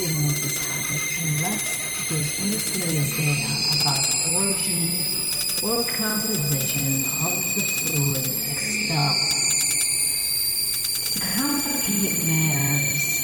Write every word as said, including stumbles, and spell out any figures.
dealing with this topic unless there's any serious data about the origin or composition of the fluid expelled. Complicated matter